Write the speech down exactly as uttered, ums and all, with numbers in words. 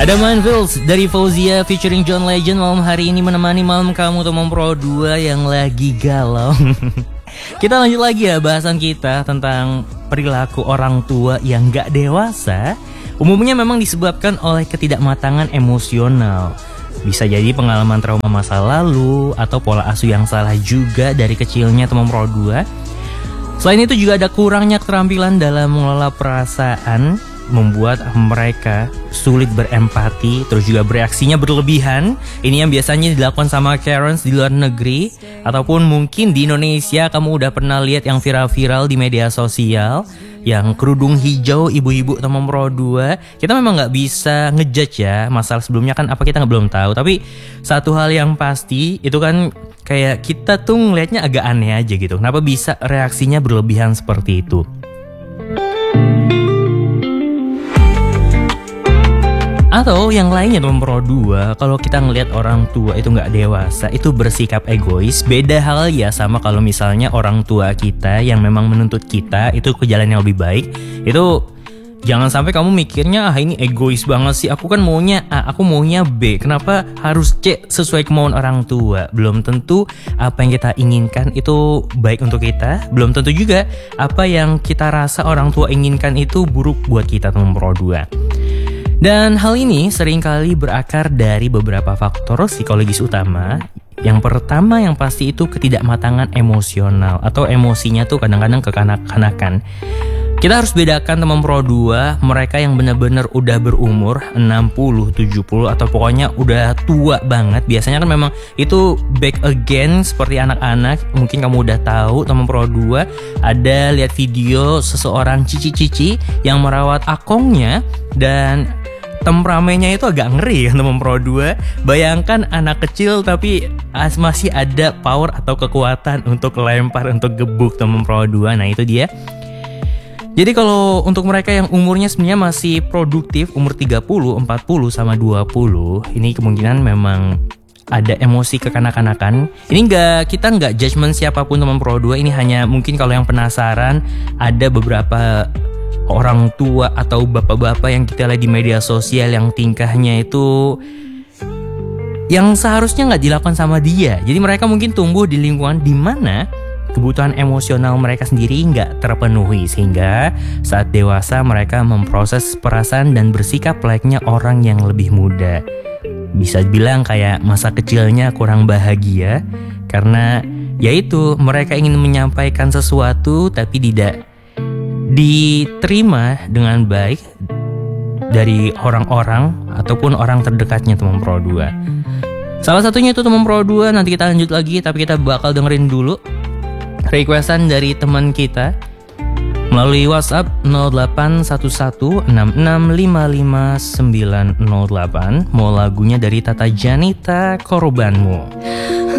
Ada Mindfields dari Fauzia featuring John Legend malam hari ini menemani malam kamu teman Pro dua yang lagi galau. Kita lanjut lagi ya bahasan kita tentang perilaku orang tua yang gak dewasa. Umumnya memang disebabkan oleh ketidakmatangan emosional. Bisa jadi pengalaman trauma masa lalu atau pola asuh yang salah juga dari kecilnya teman Pro dua. Selain itu juga ada kurangnya keterampilan dalam mengelola perasaan, membuat mereka sulit berempati, terus juga bereaksinya berlebihan. Ini yang biasanya dilakukan sama Karens di luar negeri, ataupun mungkin di Indonesia kamu udah pernah lihat yang viral-viral di media sosial, yang kerudung hijau ibu-ibu teman Pro dua. Kita memang gak bisa ngejudge ya, masalah sebelumnya kan apa kita gak belum tahu. Tapi satu hal yang pasti itu kan kayak kita tuh ngelihatnya agak aneh aja gitu. Kenapa bisa reaksinya berlebihan seperti itu? Atau yang lainnya teman Pro dua, kalau kita ngelihat orang tua itu nggak dewasa, itu bersikap egois. Beda hal ya sama kalau misalnya orang tua kita yang memang menuntut kita itu ke jalan yang lebih baik. Itu jangan sampai kamu mikirnya, ah ini egois banget sih, aku kan maunya A, aku maunya B, kenapa harus C sesuai kemauan orang tua? Belum tentu apa yang kita inginkan itu baik untuk kita. Belum tentu juga apa yang kita rasa orang tua inginkan itu buruk buat kita teman Pro dua. Dan hal ini seringkali berakar dari beberapa faktor psikologis utama. Yang pertama yang pasti itu ketidakmatangan emosional atau emosinya tuh kadang-kadang kekanak-kanakan. Kita harus bedakan teman Pro dua, mereka yang benar-benar udah berumur enam puluh, tujuh puluh atau pokoknya udah tua banget. Biasanya kan memang itu back again seperti anak-anak. Mungkin kamu udah tahu teman Pro dua ada lihat video seseorang cici-cici yang merawat akongnya dan temperamennya itu agak ngeri ya teman Pro dua. Bayangkan anak kecil tapi masih ada power atau kekuatan untuk lempar, untuk gebuk teman Pro dua. Nah itu dia. Jadi kalau untuk mereka yang umurnya sebenarnya masih produktif, umur tiga puluh, empat puluh sama dua puluh, ini kemungkinan memang ada emosi kekanak-kanakan. Ini enggak, kita enggak judgement siapapun teman Pro dua. Ini hanya mungkin kalau yang penasaran, ada beberapa orang tua atau bapak-bapak yang kita lihat di media sosial yang tingkahnya itu yang seharusnya nggak dilakukan sama dia. Jadi mereka mungkin tumbuh di lingkungan di mana kebutuhan emosional mereka sendiri nggak terpenuhi, sehingga saat dewasa mereka memproses perasaan dan bersikap layaknya orang yang lebih muda. Bisa bilang kayak masa kecilnya kurang bahagia karena yaitu mereka ingin menyampaikan sesuatu tapi tidak diterima dengan baik dari orang-orang ataupun orang terdekatnya teman Pro dua. Salah satunya itu teman Pro dua, nanti kita lanjut lagi, tapi kita bakal dengerin dulu requestan dari teman kita melalui WhatsApp nol delapan satu satu enam enam lima lima sembilan nol delapan. Mau lagunya dari Tata Janita, Korbanmu.